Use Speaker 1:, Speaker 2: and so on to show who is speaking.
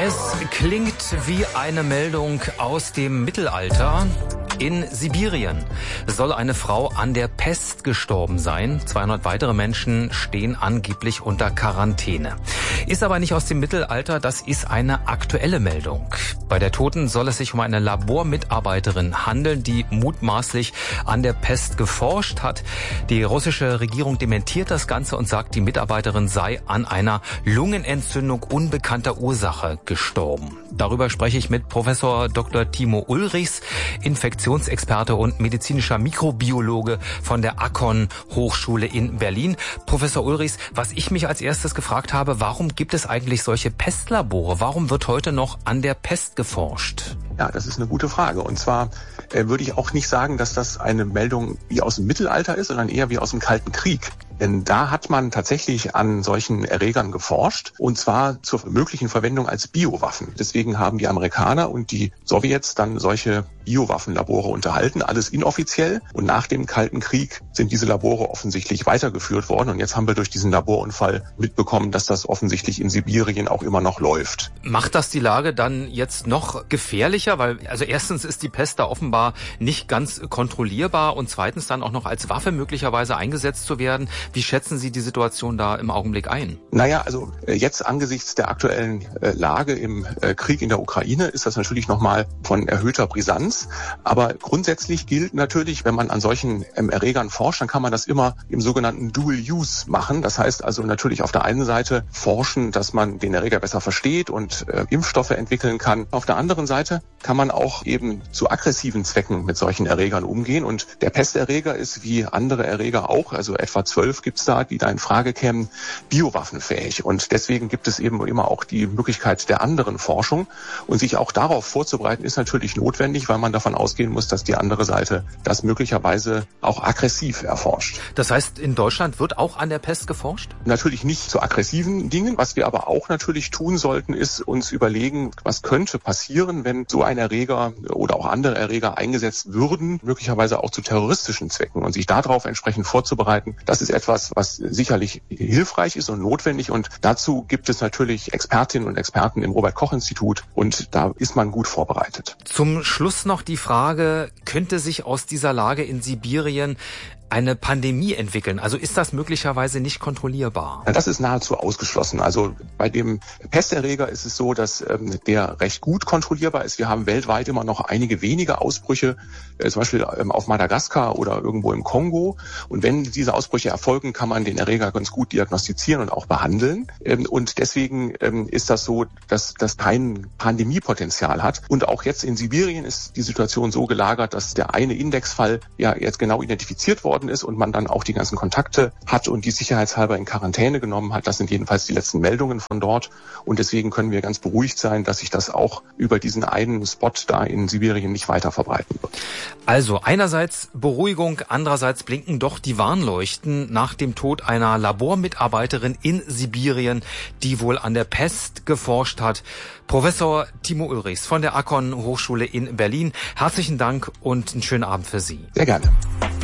Speaker 1: Es klingt wie eine Meldung aus dem Mittelalter. In Sibirien soll eine Frau an der Pest gestorben sein. 200 weitere Menschen stehen angeblich unter Quarantäne. Ist aber nicht aus dem Mittelalter, das ist eine aktuelle Meldung. Bei der Toten soll es sich um eine Labormitarbeiterin handeln, die mutmaßlich an der Pest geforscht hat. Die russische Regierung dementiert das Ganze und sagt, die Mitarbeiterin sei an einer Lungenentzündung unbekannter Ursache gestorben. Darüber spreche ich mit Professor Dr. Timo Ulrichs, Infektionsexperte und medizinischer Mikrobiologe von der Akon Hochschule in Berlin. Professor Ulrichs, was ich mich als erstes gefragt habe, warum gibt es eigentlich solche Pestlabore? Warum wird heute noch an der Pest geforscht?
Speaker 2: Ja, das ist eine gute Frage. Und zwar würde ich auch nicht sagen, dass das eine Meldung wie aus dem Mittelalter ist, sondern eher wie aus dem Kalten Krieg. Denn da hat man tatsächlich an solchen Erregern geforscht, und zwar zur möglichen Verwendung als Biowaffen. Deswegen haben die Amerikaner und die Sowjets dann solche Biowaffenlabore unterhalten, alles inoffiziell. Und nach dem Kalten Krieg sind diese Labore offensichtlich weitergeführt worden. Und jetzt haben wir durch diesen Laborunfall mitbekommen, dass das offensichtlich in Sibirien auch immer noch läuft.
Speaker 1: Macht das die Lage dann jetzt noch gefährlicher? Weil, also erstens ist die Pest da offenbar nicht ganz kontrollierbar und zweitens dann auch noch als Waffe möglicherweise eingesetzt zu werden. Wie schätzen Sie die Situation da im Augenblick ein?
Speaker 2: Naja, also jetzt angesichts der aktuellen Lage im Krieg in der Ukraine ist das natürlich nochmal von erhöhter Brisanz. Aber grundsätzlich gilt natürlich, wenn man an solchen Erregern forscht, dann kann man das immer im sogenannten Dual Use machen. Das heißt also natürlich auf der einen Seite forschen, dass man den Erreger besser versteht und Impfstoffe entwickeln kann. Auf der anderen Seite kann man auch eben zu aggressiven Zwecken mit solchen Erregern umgehen. Und der Pesterreger ist wie andere Erreger auch, also etwa 12 gibt's da, die da in Frage kämen, biowaffenfähig. Und deswegen gibt es eben immer auch die Möglichkeit der anderen Forschung. Und sich auch darauf vorzubereiten, ist natürlich notwendig, weil man davon ausgehen muss, dass die andere Seite das möglicherweise auch aggressiv erforscht.
Speaker 1: Das heißt, in Deutschland wird auch an der Pest geforscht?
Speaker 2: Natürlich nicht zu aggressiven Dingen. Was wir aber auch natürlich tun sollten, ist uns überlegen, was könnte passieren, wenn so ein Erreger oder auch andere Erreger eingesetzt würden, möglicherweise auch zu terroristischen Zwecken. Und sich darauf entsprechend vorzubereiten, das ist etwas, was sicherlich hilfreich ist und notwendig. Und dazu gibt es natürlich Expertinnen und Experten im Robert-Koch-Institut und da ist man gut vorbereitet.
Speaker 1: Zum Schluss noch die Frage, könnte sich aus dieser Lage in Sibirien eine Pandemie entwickeln? Also ist das möglicherweise nicht kontrollierbar?
Speaker 2: Das ist nahezu ausgeschlossen. Also bei dem Pesterreger ist es so, dass der recht gut kontrollierbar ist. Wir haben weltweit immer noch einige wenige Ausbrüche, zum Beispiel auf Madagaskar oder irgendwo im Kongo. Und wenn diese Ausbrüche erfolgen, kann man den Erreger ganz gut diagnostizieren und auch behandeln. Und deswegen ist das so, dass das kein Pandemiepotenzial hat. Und auch jetzt in Sibirien ist die Situation so gelagert, dass der eine Indexfall ja jetzt genau identifiziert worden ist und man dann auch die ganzen Kontakte hat und die sicherheitshalber in Quarantäne genommen hat. Das sind jedenfalls die letzten Meldungen von dort. Und deswegen können wir ganz beruhigt sein, dass sich das auch über diesen einen Spot da in Sibirien nicht weiter verbreiten wird.
Speaker 1: Also einerseits Beruhigung, andererseits blinken doch die Warnleuchten nach dem Tod einer Labormitarbeiterin in Sibirien, die wohl an der Pest geforscht hat. Professor Timo Ulrichs von der Akon Hochschule in Berlin. Herzlichen Dank und einen schönen Abend für Sie.
Speaker 2: Sehr gerne.